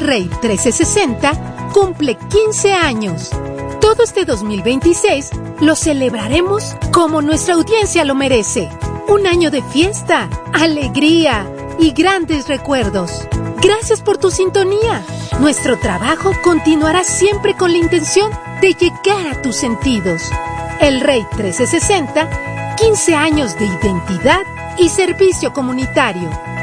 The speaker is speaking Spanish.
Rey 1360 cumple 15 años. Todo este 2026 lo celebraremos como nuestra audiencia lo merece. Un año de fiesta, alegría y grandes recuerdos. Gracias por tu sintonía. Nuestro trabajo continuará siempre con la intención de llegar a tus sentidos. El Rey 1360, 15 años de identidad y servicio comunitario.